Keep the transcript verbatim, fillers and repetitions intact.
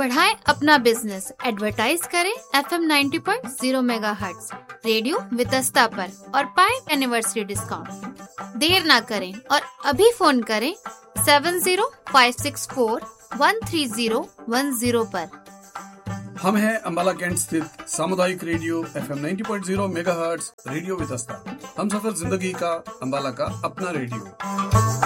बढ़ाएं अपना business, advertise करें F M ninety point zero megahertz radio Vitasta पर और पाएं एनिवर्सरी डिस्काउंट। देर ना करें और अभी फोन करें seven zero five six four one three zero one zero पर। हम हैं अंबाला कैंट स्थित सामुदायिक radio F M ninety point zero megahertz radio Vitasta. हम सफर जिंदगी का, अंबाला का अपना रेडियो।